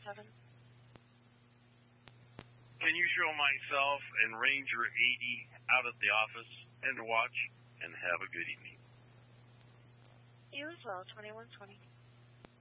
you show myself and Ranger 80 out at the office and watch, and have a good evening. You as well, 2120.